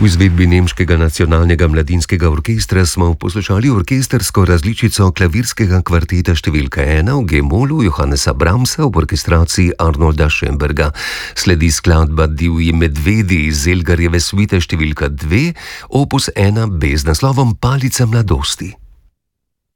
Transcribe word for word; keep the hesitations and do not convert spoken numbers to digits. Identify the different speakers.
Speaker 1: V izvedbi Nemškega nacionalnega mladinskega orkestra smo poslušali orkestrsko različico klavirskega kvarteta številka ena v G-molu Johannesa Brahmsa v orkestraciji Arnolda Schönberga. Sledi skladba Divji medvedi iz Elgarjeve suite številka dve, opus ena B z naslovom Palica mladosti.